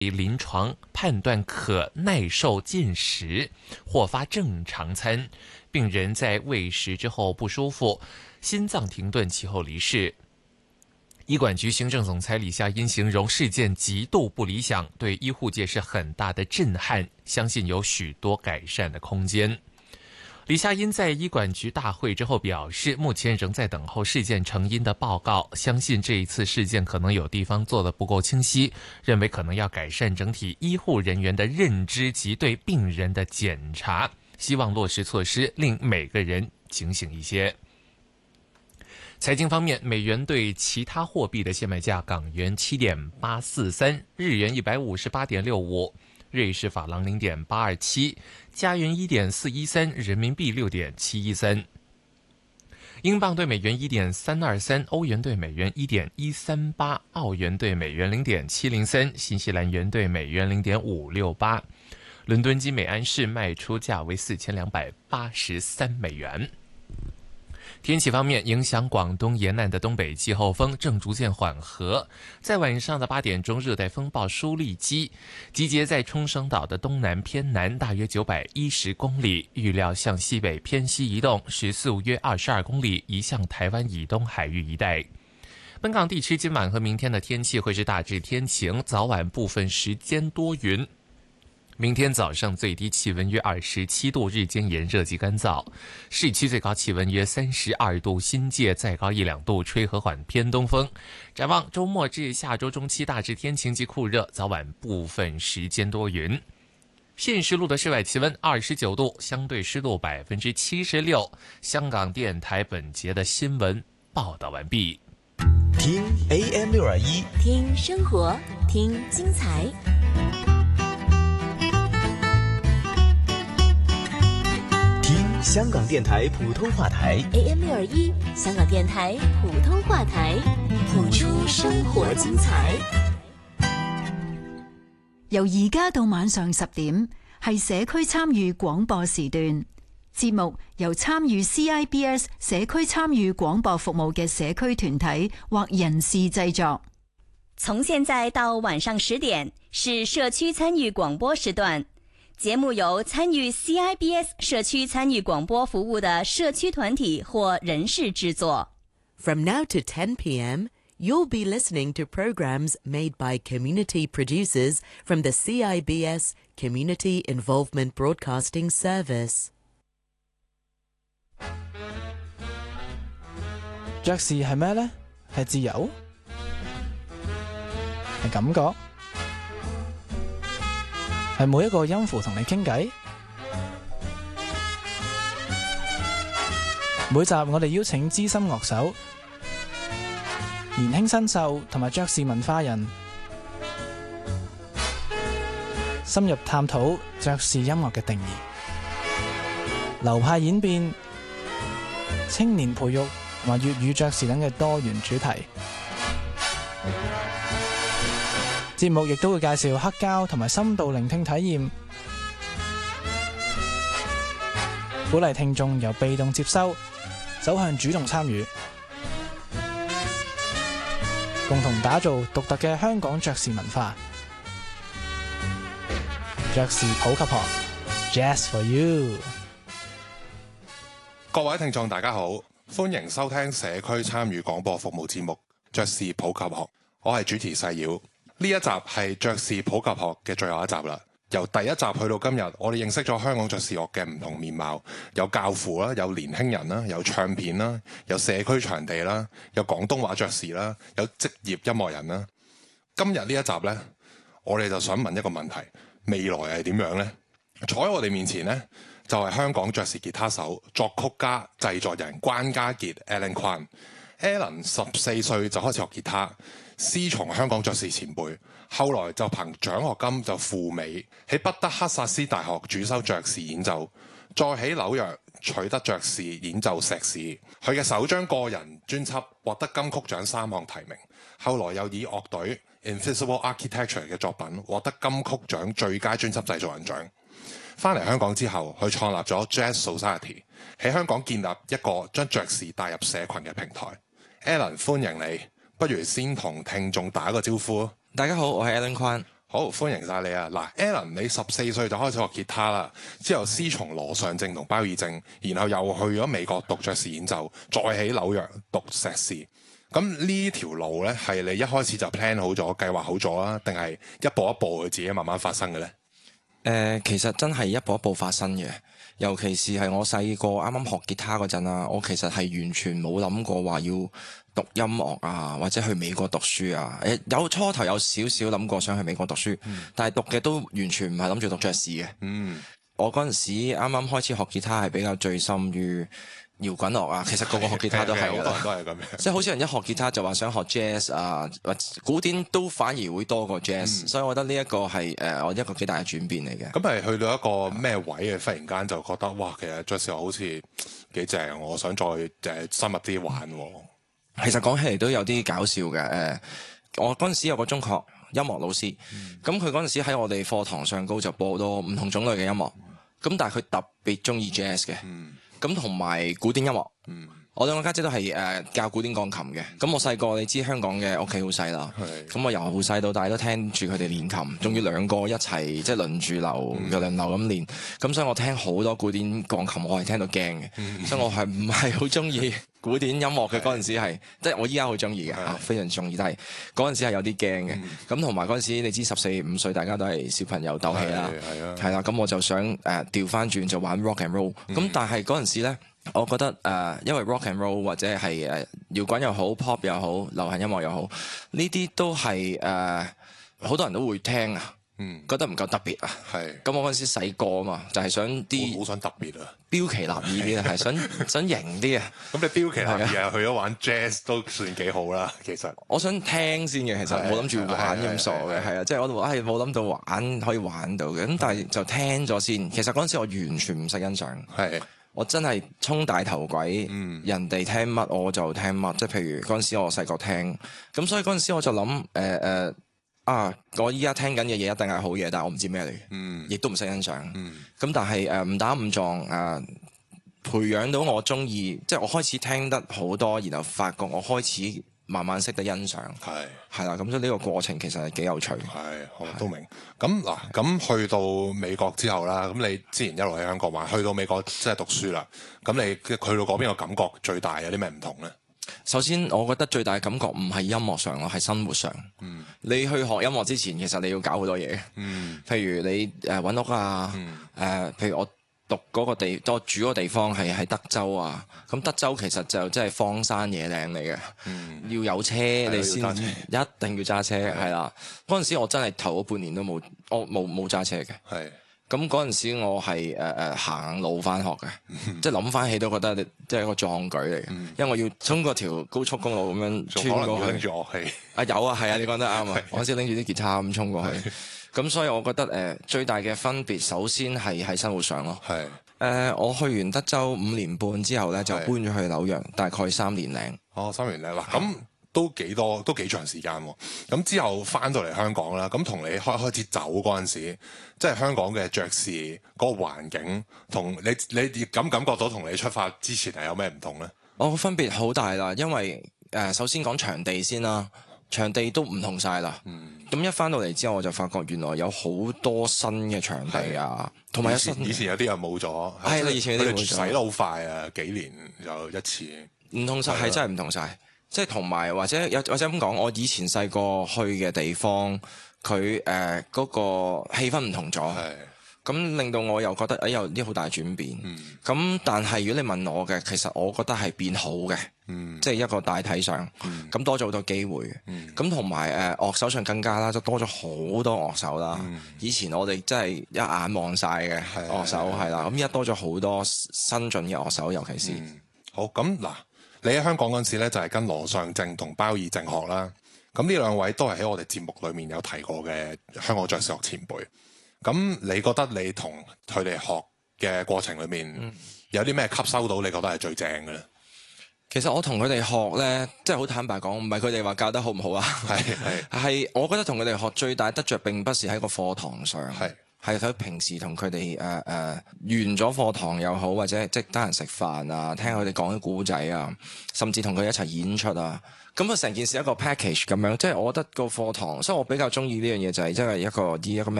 临床判断可耐受进食，或发正常餐。病人在喂食之后不舒服，心脏停顿，其后离世。医管局行政总裁李夏茵形容事件极度不理想，对医护界是很大的震撼，相信有许多改善的空间。李夏茵在医管局大会之后表示，目前仍在等候事件成因的报告，相信这一次事件可能有地方做得不够清晰，认为可能要改善整体医护人员的认知及对病人的检查，希望落实措施，令每个人警醒一些。财经方面，美元对其他货币的现卖价：港元7.843，日元158.65，瑞士法郎0.827，加元1.413，人民币6.713，英镑对美元1.323，欧元对美元1.138，澳元对美元0.703，新西兰元对美元0.568。伦敦金每安士卖出价为4283美元。天气方面，影响广东沿岸的东北季候风正逐渐缓和。在晚上的8点钟，热带风暴舒力基集结在冲绳岛的东南偏南，大约910公里，预料向西北偏西移动，时速约22公里，移向台湾以东海域一带。本港地区今晚和明天的天气会是大致天晴，早晚部分时间多云。明天早上最低气温约27度，日间炎热及干燥，市区最高气温约32度，新界再高1-2度，吹和缓偏东风。展望周末至下周中期大致天晴及酷热，早晚部分时间多云。现时录的室外气温29度，相对湿度76%。香港电台本节的新闻报道完毕。 听 AM621， 听生活，听精彩。 香港电台普通话台 AM621，香港電台普通話台，譜出生活精彩。 由而家到晚上10點，係社區參與廣播時段。節目由參與 CIBS 社區參與廣播服務嘅社區團體或人士製作。 從現在到晚上10點，是社區參與廣播時段。節目由參與 CIBS 社區參與廣播服務的社區團體或人士製作。 From now to 10 p.m., you'll be listening to programs made by community producers from the CIBS Community Involvement Broadcasting Service. 爵士係咩呢？係自由？係感覺？係每一個音符同你傾偈。每集我哋邀請資深樂手、年輕新秀同埋爵士文化人，深入探討爵士音樂嘅定義、流派演變、青年培育同埋粵語爵士等嘅多元主題。節目亦都會介紹黑膠同埋深度聆聽體驗，鼓勵聽眾由被動接收走向主動參與，共同打造獨特嘅香港爵士文化。爵士普及學 Jazz for You。 各位聽眾大家好，歡迎收聽社區參與廣播服務節目爵士普及學，我係主持細妖。呢一集係爵士普及學嘅最後一集啦。由第一集去到今日，我哋認識咗香港爵士樂嘅唔同面貌，有教父啦，有年輕人啦，有唱片啦，有社區場地啦，有廣東話爵士啦，有職業音樂人啦。今日呢一集呢，我哋就想問一個問題：未來係點樣呢？坐喺我哋面前呢，就係香港爵士吉他手、作曲家、製作人關家傑 Alan Kwan。Alan 14歲就開始學吉他，師從香港爵士前輩，後來就憑獎學金就赴美，喺畢德克薩斯大學主修爵士演奏，再喺紐約取得爵士演奏碩士。佢嘅首張個人專輯獲得金曲獎3項提名，後來又以樂隊 Invisible Architecture 嘅作品獲得金曲獎最佳專輯製作人獎。翻嚟香港之後，佢創立咗 Jazz Society， 喺香港建立一個將爵士帶入社群嘅平台。Alan 歡迎你，不如先同聽眾打個招呼。 大家好，我係 Alan Kwan。 好，歡迎晒你啊！嗱 ，Alan，你14歲就開始學吉他啦，之後師從羅尚正同鮑爾正，然後又去咗美國讀爵士演奏，再喺紐約讀碩士。咁呢條路呢，係你一開始就 plan 好咗、計劃好咗啊，定係一步一步佢自己慢慢發生嘅呢？ 其實真係一步一步發生嘅，尤其是係我細個啱啱學吉他嗰陣啊，我其實係完全冇諗過話要讀音樂啊，或者去美國讀書啊。有初頭有少少諗過想去美國讀書，但係讀嘅都完全唔係諗住讀爵士嘅。我嗰陣時啱啱開始學吉他係比較醉心於搖滾樂啊，其實個個學吉他都係㗎啦， 好多人都係咁樣。 即係好少人一學吉他就話想學 jazz 啊，或古典都反而會多過 jazz，所以我覺得呢一個係我一個幾大嘅轉變嚟嘅。 咁係去到一個咩位嘅？忽然間就覺得哇，其實爵士樂好似幾正，我想再深入啲玩。 其實講起嚟都有啲搞笑嘅。我嗰陣時有個中學音樂老師，咁佢嗰陣時喺我哋課堂上高就播好多唔同種類嘅音樂，咁但係佢特別中意 jazz 嘅。咁同埋古典音樂，我兩個家姐都係教古典鋼琴嘅。咁我細個你知香港嘅屋企好細啦，咁我由細到大都聽住佢哋練琴，仲要兩個一齊即係輪住流咁練。咁所以我聽好多古典鋼琴，我係聽到驚嘅。所以我係唔係好中意古典音樂嘅嗰陣時係，即係我依家好中意嘅，非常中意。但係嗰陣時係有啲驚嘅。咁同埋嗰陣時你知14、15歲大家都係小朋友鬥氣啦，係啦。咁我就想調翻轉就玩 rock and roll。咁但係嗰陣時咧，我覺得因為 rock and roll 或者係搖滾又好 pop 又好流行音樂又好，呢啲都係好多人都會聽啊。覺得唔夠特別啊。咁我嗰陣時細個啊嘛，就係想啲好想特別啊， 標奇立異啲啊，係想型啲啊。 咁你標奇立異啊，去咗玩 jazz 都算幾好啦。其實我想聽先嘅，其實冇諗住玩咁傻嘅，係啊，即係我都冇諗到玩可以玩到嘅。咁但係就聽咗先。其實嗰陣時我完全唔識欣賞。我真係衝大頭鬼，人哋聽乜我就聽乜，即係譬如嗰陣時我細個聽，咁所以嗰陣時我就諗我依家聽緊嘅嘢一定係好嘢，但係我唔知咩嚟嘅，亦都唔識欣賞。咁但係誤打誤撞培養到我中意，即係我開始聽得好多，然後發覺我開始慢慢識得欣賞。係啦，咁所以呢個過程其實係幾有趣。 我都明。咁嗱，咁去到美國之後啦，咁你之前一路喺香港玩，去到美國即係讀書啦。咁你去到嗰邊個感覺最大有啲咩唔同咧？ 首先，我覺得最大嘅感覺唔係音樂上咯，係生活上。你去學音樂之前，其實你要搞好多嘢。譬如你揾屋啊，譬如我讀嗰個我住嗰個地方係喺德州啊。咁德州其實就真係荒山野嶺嚟嘅，要有車你先一定要揸車，係啦。嗰陣時我真係頭嗰半年都冇揸車嘅。咁嗰陣時我係行路翻學嘅，即係諗翻起都覺得即係一個壯舉嚟嘅，因為我要衝過條高速公路咁樣穿過去。拎住樂器有啊，係啊，你講得啱啊！我嗰時拎住啲吉他咁衝過去，咁所以我覺得最大嘅分別，首先係喺生活上咯。我去完德州5年半之後咧，就搬咗去紐約，大概3年零。 3年零嗱，咁都幾長時間喎。咁之後翻到嚟香港啦，咁同你開始走嗰陣時，即係香港嘅爵士嗰個環境，同你感覺到同你出發之前係有咩唔同咧？ 我分別好大啦，因為首先講場地先啦，場地都唔同晒啦。咁一翻到嚟之後，我就發覺原來有好多新嘅場地啊，同埋以前有啲人冇咗。 係啦，以前有啲冇咗。 洗得好快啊，幾年就一次。唔同晒，係真係唔同晒。即係同埋或者咁講，我以前細個去嘅地方，佢嗰個氣氛唔同咗，咁令到我又覺得有啲好大轉變。咁但係如果你問我嘅，其實我覺得係變好嘅，即係一個大體上，咁多咗好多機會。咁同埋樂手上更加啦，就多咗好多樂手啦。以前我哋真係一眼望晒嘅樂手係啦，咁而家多咗好多新進嘅樂手，尤其是好咁嗱。你喺香港嗰陣時咧，就係跟羅尚正同鮑爾正學啦。咁呢兩位都係喺我哋節目裏面有提過嘅香港爵士樂前輩。咁你覺得你同佢哋學嘅過程裏面，有啲咩吸收到？你覺得係最正嘅咧？ 其實我同佢哋學咧，即係好坦白講，唔係佢哋話教得好唔好啊？係我覺得同佢哋學最大得着並不是喺個課堂上， 係佢平時同佢哋完咗課堂又好，或者即係得閒食飯啊，聽佢哋講啲古仔啊，甚至同佢一齊演出啊。咁啊，成件事一個 package 咁樣，即係我覺得個課堂，所以我比較中意呢樣嘢就係即係一個以一個